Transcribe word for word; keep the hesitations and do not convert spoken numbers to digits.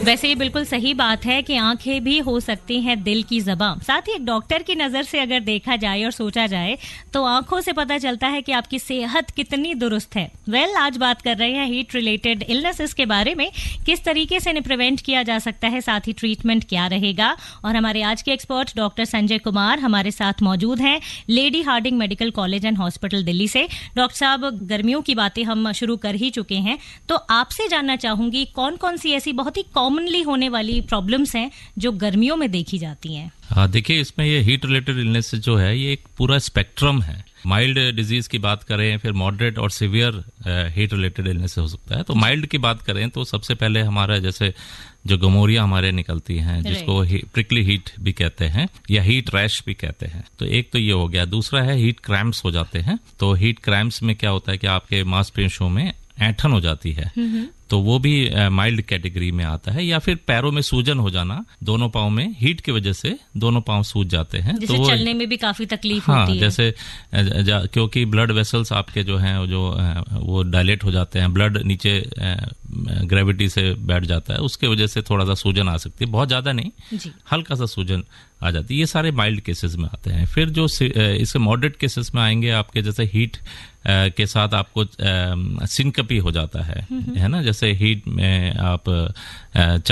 वैसे ये बिल्कुल सही बात है कि आंखें भी हो सकती हैं दिल की ज़बां। साथ ही एक डॉक्टर की नज़र से अगर देखा जाए और सोचा जाए तो आंखों से पता चलता है कि आपकी सेहत कितनी दुरुस्त है। वेल well, आज बात कर रहे हैं हीट रिलेटेड इलनेसेस के बारे में, किस तरीके से इन्हें प्रिवेंट किया जा सकता है, साथ ही ट्रीटमेंट क्या रहेगा। और हमारे आज के एक्सपर्ट डॉक्टर संजय कुमार हमारे साथ मौजूद हैं, lady Hardinge medical college and hospital Delhi से। डॉक्टर साहब, गर्मियों की बातें हम शुरू कर ही चुके हैं, तो आपसे जानना चाहूंगी कौन कौन सी ऐसी बहुत ही कॉमनली होने वाली प्रॉब्लम्स हैं जो गर्मियों में देखी जाती हैं। हाँ, देखिए, इसमें ये हीट रिलेटेड इलनेस जो है ये एक पूरा स्पेक्ट्रम है। माइल्ड डिजीज की बात करें, फिर मॉडरेट और सिवियर हीट रिलेटेड इलनेस हो सकता है। तो माइल्ड की बात करें तो सबसे पहले हमारा जैसे जो गमोरिया हमारे निकलती हैं, जिसको प्रिकली हीट भी कहते हैं या हीट रैश भी कहते हैं, तो एक तो ये हो गया। दूसरा है हीट क्रैम्प्स हो जाते हैं। तो हीट क्रैम्प्स में क्या होता है कि आपके मांसपेशियों में ऐंठन हो जाती है, तो वो भी माइल्ड कैटेगरी में आता है। या फिर पैरों में सूजन हो जाना, दोनों पाँव में हीट की वजह से दोनों पाँव सूज जाते हैं, जिससे तो चलने में भी काफी तकलीफ हाँ, होती है। जैसे क्योंकि ब्लड वेसल्स आपके जो हैं जो वो डायलेट हो जाते हैं, ब्लड नीचे ग्रेविटी से बैठ जाता है, उसके वजह से थोड़ा सा सूजन आ सकती है, बहुत ज्यादा नहीं, हल्का सा सूजन आ जाती है। ये सारे माइल्ड केसेस में आते हैं। फिर जो इसके मॉडरेट केसेस में आएंगे आपके, जैसे हीट के साथ आपको सिंकपी हो जाता है, है ना, जैसे हीट में आप